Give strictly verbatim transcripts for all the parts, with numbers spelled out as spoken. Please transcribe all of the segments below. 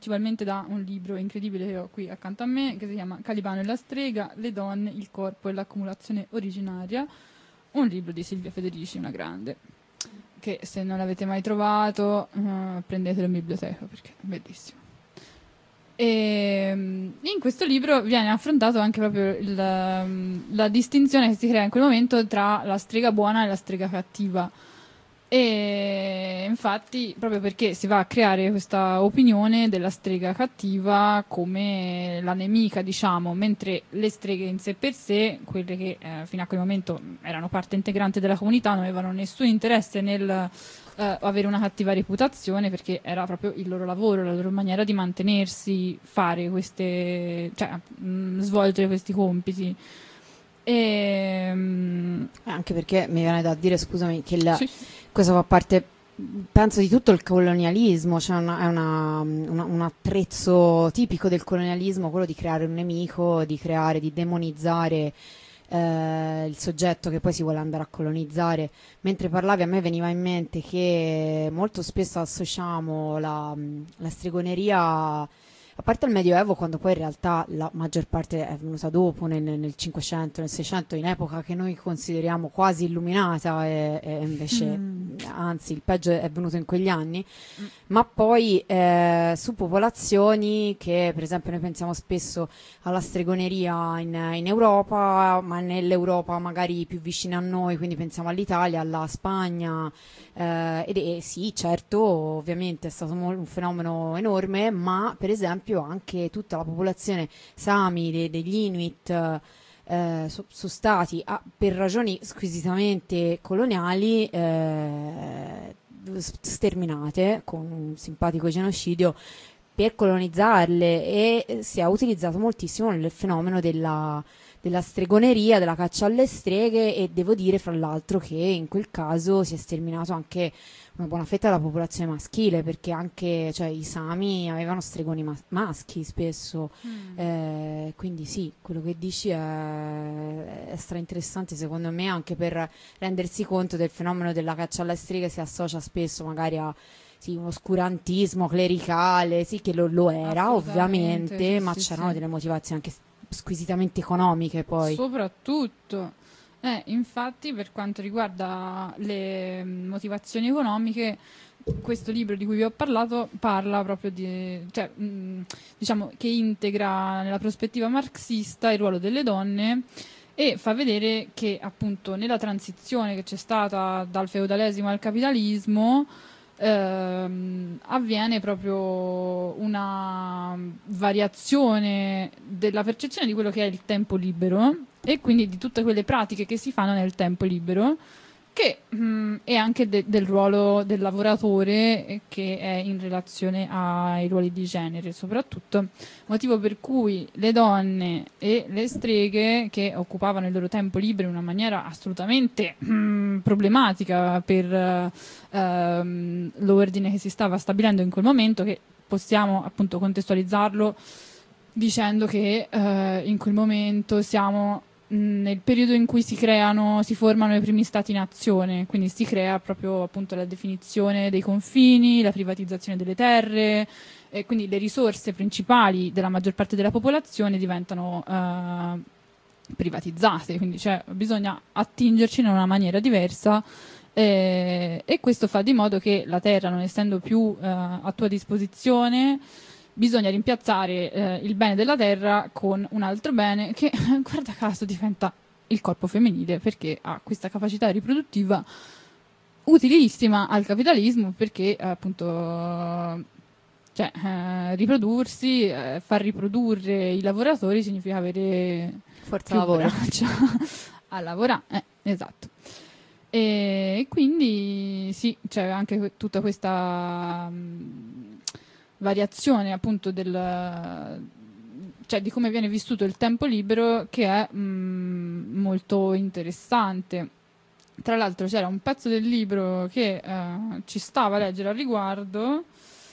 principalmente da un libro incredibile che ho qui accanto a me, che si chiama Calibano e la strega, le donne, il corpo e l'accumulazione originaria, un libro di Silvia Federici, una grande, che se non l'avete mai trovato uh, prendetelo in biblioteca perché è bellissimo. E in questo libro viene affrontato anche proprio il, la distinzione che si crea in quel momento tra la strega buona e la strega cattiva. E infatti, proprio perché si va a creare questa opinione della strega cattiva come la nemica, diciamo, mentre le streghe in sé per sé, quelle che eh, fino a quel momento erano parte integrante della comunità, non avevano nessun interesse nel eh, avere una cattiva reputazione, perché era proprio il loro lavoro, la loro maniera di mantenersi, fare queste, cioè mh, svolgere questi compiti. E, mh, anche perché mi viene da dire, scusami, che il, sì. questo fa parte, penso, di tutto il colonialismo, cioè una, è una, una, un attrezzo tipico del colonialismo, quello di creare un nemico, di creare, di demonizzare eh, il soggetto che poi si vuole andare a colonizzare. Mentre parlavi a me veniva in mente che molto spesso associamo la, la stregoneria, a parte il Medioevo, quando poi in realtà la maggior parte è venuta dopo, nel, nel cinquecento, nel seicento, in epoca che noi consideriamo quasi illuminata, e, e invece, mm. anzi, il peggio è venuto in quegli anni, mm. ma poi eh, su popolazioni che, per esempio, noi pensiamo spesso alla stregoneria in, in Europa, ma nell'Europa magari più vicina a noi, quindi pensiamo all'Italia, alla Spagna, eh, ed è sì, certo, ovviamente è stato un fenomeno enorme, ma per esempio anche tutta la popolazione Sami, de, degli Inuit, eh, sono so stati ah, per ragioni squisitamente coloniali eh, sterminate con un simpatico genocidio per colonizzarle, e si è utilizzato moltissimo il fenomeno della, della stregoneria, della caccia alle streghe, e devo dire fra l'altro che in quel caso si è sterminato anche una buona fetta della popolazione maschile, perché anche, cioè, i Sami avevano stregoni mas- maschi spesso, mm. eh, quindi sì, quello che dici è, è strainteressante secondo me, anche per rendersi conto del fenomeno della caccia alle streghe. Si associa spesso magari a sì, un oscurantismo clericale, sì, che lo, lo era ovviamente, sì, ma sì, c'erano sì. delle motivazioni anche squisitamente economiche poi. Soprattutto. Eh, infatti, per quanto riguarda le motivazioni economiche, questo libro di cui vi ho parlato parla proprio di, cioè, mh, diciamo che integra nella prospettiva marxista il ruolo delle donne e fa vedere che appunto nella transizione che c'è stata dal feudalesimo al capitalismo ehm, avviene proprio una variazione della percezione di quello che è il tempo libero e quindi di tutte quelle pratiche che si fanno nel tempo libero, che mh, è anche de- del ruolo del lavoratore, che è in relazione ai ruoli di genere soprattutto, motivo per cui le donne e le streghe, che occupavano il loro tempo libero in una maniera assolutamente mh, problematica per uh, l'ordine che si stava stabilendo in quel momento, che possiamo appunto contestualizzarlo dicendo che uh, in quel momento siamo nel periodo in cui si creano, si formano i primi stati nazione, quindi si crea proprio appunto la definizione dei confini, la privatizzazione delle terre, e quindi le risorse principali della maggior parte della popolazione diventano uh, privatizzate, quindi cioè, bisogna attingerci in una maniera diversa eh, e questo fa di modo che la terra, non essendo più uh, a tua disposizione, bisogna rimpiazzare eh, il bene della terra con un altro bene che, guarda caso, diventa il corpo femminile, perché ha questa capacità riproduttiva utilissima al capitalismo, perché appunto cioè, eh, riprodursi, eh, far riprodurre i lavoratori significa avere forza lavoro a lavorare, eh, esatto. E quindi sì, c'è anche tutta questa mh, variazione appunto del, cioè di come viene vissuto il tempo libero, che è mh, molto interessante. Tra l'altro c'era un pezzo del libro che eh, ci stava a leggere al riguardo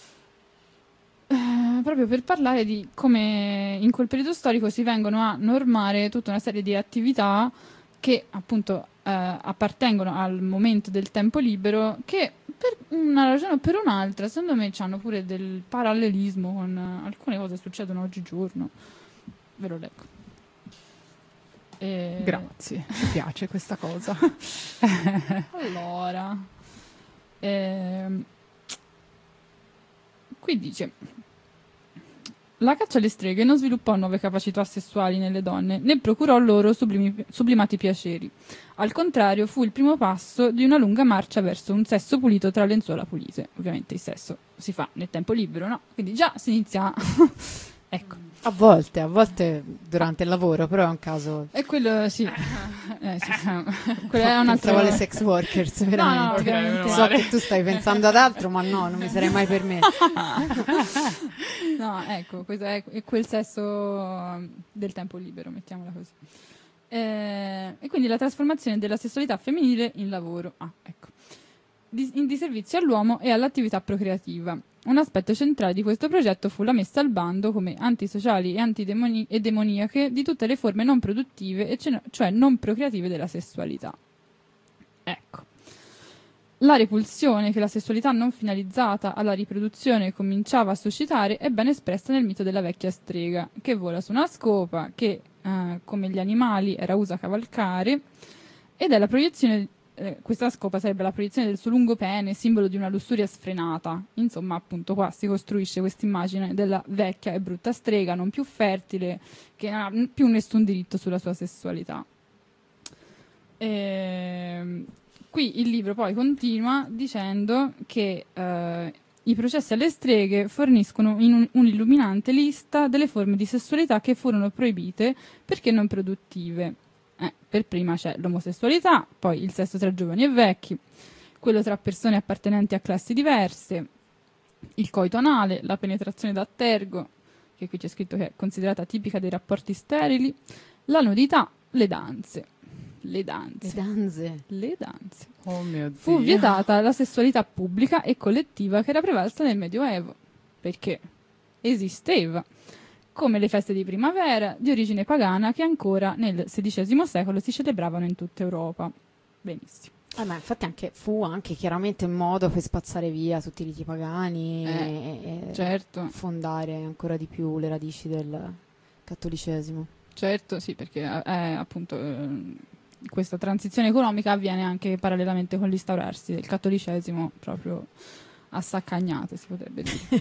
eh, proprio per parlare di come in quel periodo storico si vengono a normare tutta una serie di attività che appunto eh, appartengono al momento del tempo libero, che per una ragione o per un'altra, secondo me c'hanno pure del parallelismo con uh, alcune cose che succedono oggigiorno. Ve lo leggo. E... Grazie, mi piace questa cosa. Allora, ehm, qui dice: la caccia alle streghe non sviluppò nuove capacità sessuali nelle donne, né procurò loro sublimi, sublimati piaceri. Al contrario, fu il primo passo di una lunga marcia verso un sesso pulito tra lenzuola pulite. Ovviamente il sesso si fa nel tempo libero, no? Quindi già si inizia... ecco. A volte, a volte durante il lavoro, però è un caso... E quello, sì. Eh, sì, sì. Quello è un altro... Pensavo alle sex workers, veramente. No, no, veramente. So che tu stai pensando ad altro, ma no, non mi sarei mai permesso. No, ecco, questo è, è quel sesso del tempo libero, mettiamola così. Eh, e quindi la trasformazione della sessualità femminile in lavoro. Ah, ecco. Di, in disservizio all'uomo e all'attività procreativa. Un aspetto centrale di questo progetto fu la messa al bando come antisociali e antidemoni- e demoniache di tutte le forme non produttive, e ce- cioè non procreative della sessualità. Ecco. La repulsione che la sessualità non finalizzata alla riproduzione cominciava a suscitare è ben espressa nel mito della vecchia strega, che vola su una scopa, che, eh, come gli animali, era usa a cavalcare, ed è la proiezione, eh, questa scopa sarebbe la proiezione del suo lungo pene, simbolo di una lussuria sfrenata. Insomma, appunto, qua si costruisce questa immagine della vecchia e brutta strega, non più fertile, che non ha più nessun diritto sulla sua sessualità. Ehm... Qui il libro poi continua dicendo che eh, i processi alle streghe forniscono in un, un'illuminante lista delle forme di sessualità che furono proibite perché non produttive. Eh, per prima c'è l'omosessualità, poi il sesso tra giovani e vecchi, quello tra persone appartenenti a classi diverse, il coito anale, la penetrazione da tergo, che qui c'è scritto che è considerata tipica dei rapporti sterili, la nudità, le danze. Le danze. Le danze. Le danze. Oh mio Dio. Fu vietata la sessualità pubblica e collettiva che era prevalsa nel Medioevo, perché esisteva, come le feste di primavera di origine pagana che ancora nel sedicesimo secolo si celebravano in tutta Europa. Benissimo. Eh, ma infatti anche, fu anche chiaramente un modo per spazzare via tutti i riti pagani Eh, e, e certo. fondare ancora di più le radici del cattolicesimo. Certo, sì, perché è appunto... Eh, questa transizione economica avviene anche parallelamente con l'instaurarsi del cattolicesimo proprio a saccagnate, si potrebbe dire.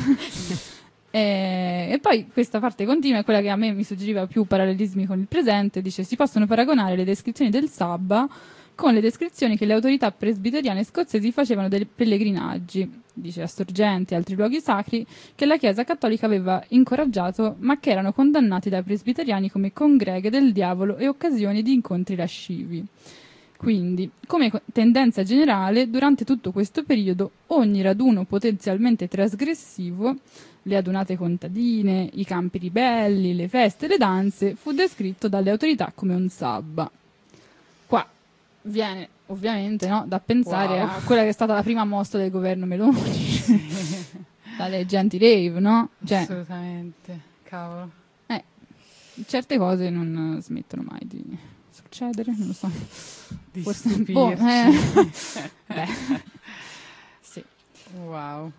e, e poi questa parte continua è quella che a me mi suggeriva più parallelismi con il presente. Dice: si possono paragonare le descrizioni del sabba con le descrizioni che le autorità presbiteriane scozzesi facevano dei pellegrinaggi, dice, a sorgenti e altri luoghi sacri che la Chiesa cattolica aveva incoraggiato, ma che erano condannati dai presbiteriani come congreghe del diavolo e occasioni di incontri lascivi. Quindi, come tendenza generale, durante tutto questo periodo, ogni raduno potenzialmente trasgressivo, le adunate contadine, i campi ribelli, le feste, le danze, fu descritto dalle autorità come un sabba. Qua viene ovviamente, no, da pensare Wow. a quella che è stata la prima mossa del governo Meloni, dalle genti rave, no? Cioè, assolutamente, cavolo. eh, certe cose non smettono mai di succedere, non lo so. Di Forse- stupirci. boh, eh. Beh, sì. Wow.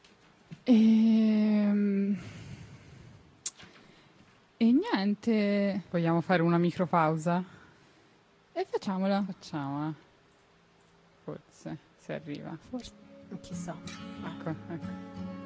Ehm, E niente, Vogliamo fare una micropausa? e facciamola. Facciamola. Forse, se arriva. Chissà. Ecco, ecco.